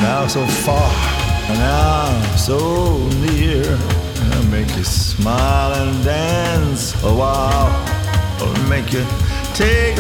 Now so far, and now so near. I'll make you smile and dance a while, or make you take